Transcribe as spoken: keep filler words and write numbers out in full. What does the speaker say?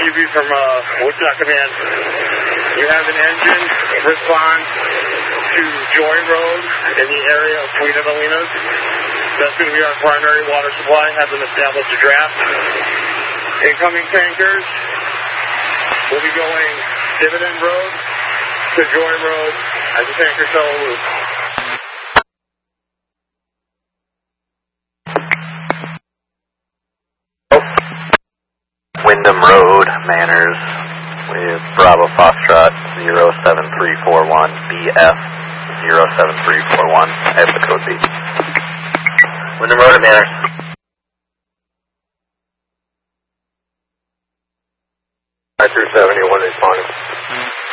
G B from uh, Woodstock Command. You have an engine respond to Joy Road in the area of Tweed and Alinas. That's going to be our primary water supply. Have been established a draft. Incoming tankers will be going Dividend Road to Joy Road as the tanker shuttle loop. Wyndham Road, Manners, with Bravo Foxtrot zero seven three four one, B F zero seven three four one. I have the code B. Wyndham Road at Manners. nine three seven, one responding.